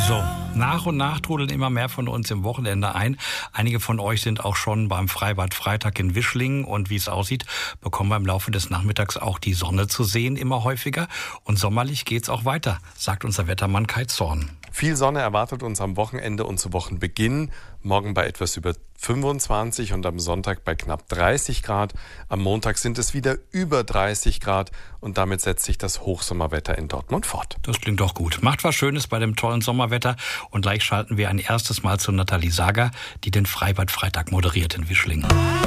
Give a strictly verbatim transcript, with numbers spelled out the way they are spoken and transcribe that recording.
So, nach und nach trudeln immer mehr von uns im Wochenende ein. Einige von euch sind auch schon beim Freibad Freitag in Wischlingen. Und wie es aussieht, bekommen wir im Laufe des Nachmittags auch die Sonne zu sehen, immer häufiger. Und sommerlich geht's auch weiter, sagt unser Wettermann Kai Zorn. Viel Sonne erwartet uns am Wochenende und zu Wochenbeginn. Morgen bei etwas über fünfundzwanzig und am Sonntag bei knapp dreißig Grad. Am Montag sind es wieder über dreißig Grad und damit setzt sich das Hochsommerwetter in Dortmund fort. Das klingt doch gut. Macht was Schönes bei dem tollen Sommerwetter und gleich schalten wir ein erstes Mal zu Nathalie Sager, die den Freibad Freitag moderiert in Wischlingen.